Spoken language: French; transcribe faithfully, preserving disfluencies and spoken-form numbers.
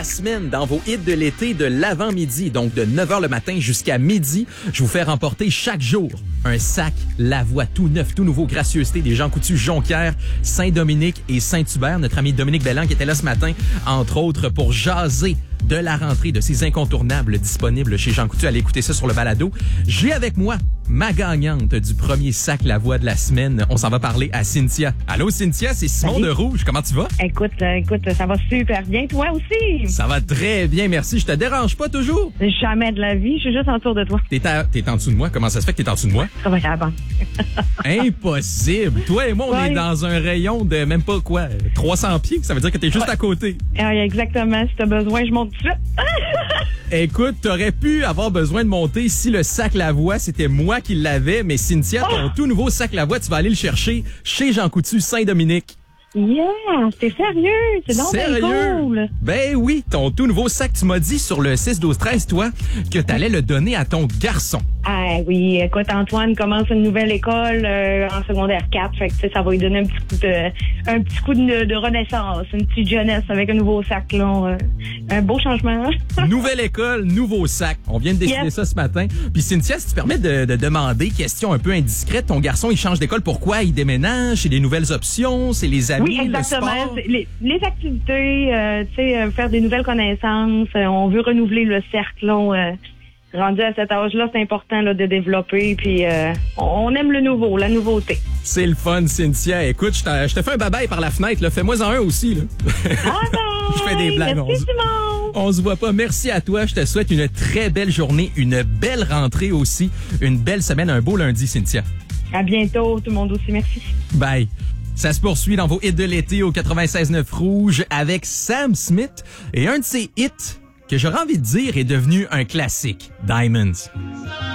La semaine dans vos hits de l'été de l'avant-midi, donc de neuf heures le matin jusqu'à midi, je vous fais remporter chaque jour un sac Lavoie tout neuf, tout nouveau, gracieuseté des Jean Coutu, Jonquière, Saint-Dominique et Saint-Hubert. Notre ami Dominique Belland qui était là ce matin, entre autres, pour jaser de la rentrée, de ces incontournables disponibles chez Jean Coutu. Allez écouter ça sur le balado. J'ai avec moi ma gagnante du premier sac Lavoie de la semaine. On s'en va parler à Cynthia. Allô Cynthia, c'est Simon Salut. de Rouge. Comment tu vas? Écoute, euh, écoute, ça va super bien. Toi aussi? Ça va très bien, merci. Je te dérange pas toujours? Jamais de la vie. Je suis juste autour de toi. T'es, à- t'es en dessous de moi? Comment ça se fait que t'es en dessous de moi? Travaille à la banque. Impossible! Toi et moi, on Ouais. est dans un rayon de même pas quoi, trois cents pieds. Ça veut dire que t'es juste Ouais. à côté. Ah, exactement. Si t'as besoin, je monte tout de suite. Écoute, t'aurais pu avoir besoin de monter si le sac Lavoie, c'était moi qui l'avais, mais Cynthia, ton tout nouveau sac Lavoie, tu vas aller le chercher chez Jean Coutu, Saint-Dominique. Yeah! T'es sérieux? C'est donc bien Sérieux? cool. Ben oui, ton tout nouveau sac, tu m'as dit sur le six douze treize, toi, que t'allais le donner à ton garçon. Ah oui, écoute, Antoine commence une nouvelle école euh, en secondaire quatre. Fait que, tu sais, ça va lui donner un petit coup de, un petit coup de, de renaissance, une petite jeunesse avec un nouveau sac, là. Euh, un beau changement. Nouvelle école, nouveau sac. On vient de décider Yes. ça ce matin. Puis Cynthia, si tu permets de, de demander, question un peu indiscrète, ton garçon, il change d'école, pourquoi? Il déménage? C'est des nouvelles options? C'est les amis? Oui, le exactement. sport? C'est Les, les activités, euh, tu sais, euh, faire des nouvelles connaissances. euh, on veut renouveler le cercle. Là, euh, rendu à cet âge-là, c'est important là, de développer. Puis euh, on on aime le nouveau, la nouveauté. C'est le fun, Cynthia. Écoute, je t'en- je te fais un bye-bye par la fenêtre. Là. Fais-moi-en un aussi. Là. Ah ben, Je fais des blagues, on merci se- Simon. On se voit pas. Merci à toi. Je te souhaite une très belle journée, une belle rentrée aussi, une belle semaine, un beau lundi, Cynthia. À bientôt, tout le monde aussi. Merci. Bye. Ça se poursuit dans vos hits de l'été au quatre-vingt-seize neuf Rouge avec Sam Smith et un de ses hits que j'aurais envie de dire est devenu un classique, Diamonds.